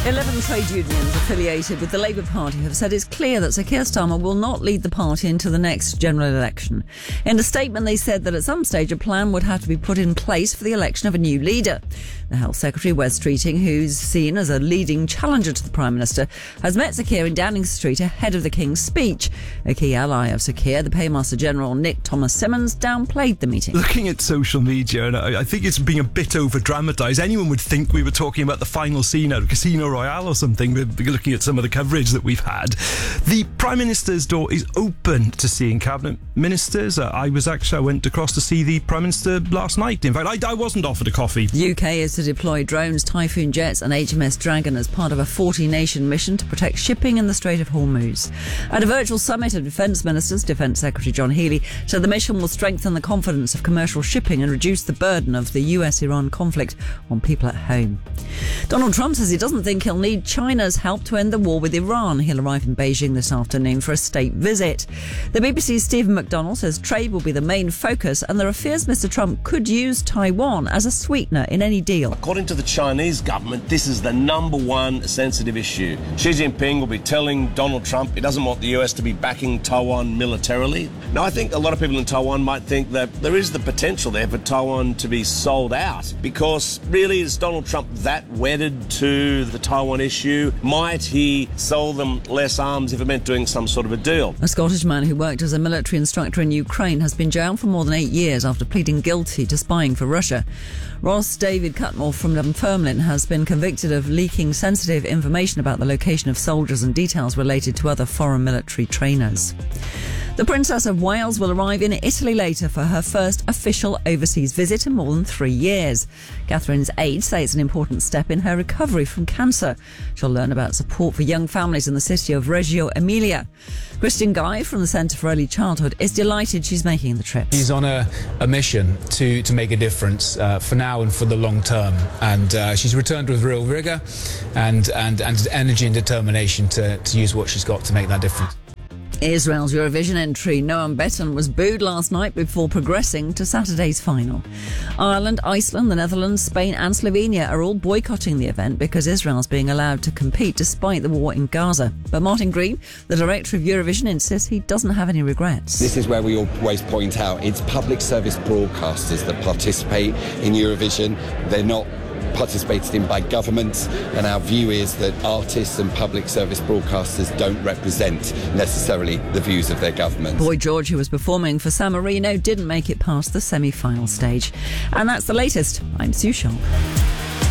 11 trade unions affiliated with the Labour Party have said it's clear that Sir Keir Starmer will not lead the party into the next general election. In a statement, they said that at some stage a plan would have to be put in place for the election of a new leader. The Health Secretary, Wes Streeting, who's seen as a leading challenger to the Prime Minister, has met Sir Keir in Downing Street ahead of the King's speech. A key ally of Sir Keir, the Paymaster General Nick Thomas-Symonds, downplayed the meeting. Looking at social media, and I think it's being a bit over-dramatised. Anyone would think we were talking about the final scene out of Casino Royale or something, looking at some of the coverage that we've had. The Prime Minister's door is open to seeing Cabinet Ministers. I went across to see the Prime Minister last night. In fact, I wasn't offered a coffee. The UK is to deploy drones, Typhoon jets and HMS Dragon as part of a 40-nation mission to protect shipping in the Strait of Hormuz. At a virtual summit of Defence Ministers, Defence Secretary John Healey said the mission will strengthen the confidence of commercial shipping and reduce the burden of the US-Iran conflict on people at home. Donald Trump says he doesn't think he'll need China's help to end the war with Iran. He'll arrive in Beijing this afternoon for a state visit. The BBC's Stephen McDonnell says trade will be the main focus, and there are fears Mr. Trump could use Taiwan as a sweetener in any deal. According to the Chinese government, this is the number one sensitive issue. Xi Jinping will be telling Donald Trump he doesn't want the US to be backing Taiwan militarily. Now, I think a lot of people in Taiwan might think that there is the potential there for Taiwan to be sold out, because really, is Donald Trump that wedded to the Taiwan issue? Might he sell them less arms if it meant doing some sort of a deal? A Scottish man who worked as a military instructor in Ukraine has been jailed for more than 8 years after pleading guilty to spying for Russia. Ross David Cutmore from Dunfermline has been convicted of leaking sensitive information about the location of soldiers and details related to other foreign military trainers. The Princess of Wales will arrive in Italy later for her first official overseas visit in more than 3 years. Catherine's aides say it's an important step in her recovery from cancer. She'll learn about support for young families in the city of Reggio Emilia. Christian Guy from the Centre for Early Childhood is delighted she's making the trip. She's on a mission to make a difference for now and for the long term. And she's returned with real vigour and energy and determination to use what she's got to make that difference. Israel's Eurovision entry, Noam Betten, was booed last night before progressing to Saturday's final. Ireland, Iceland, the Netherlands, Spain and Slovenia are all boycotting the event because Israel's being allowed to compete despite the war in Gaza. But Martin Green, the director of Eurovision, insists he doesn't have any regrets. This is where we always point out it's public service broadcasters that participate in Eurovision. They're not participated in by governments, and our view is that artists and public service broadcasters don't represent necessarily the views of their governments. Boy George, who was performing for San Marino, didn't make it past the semi-final stage. And that's the latest. I'm Sue Sharp.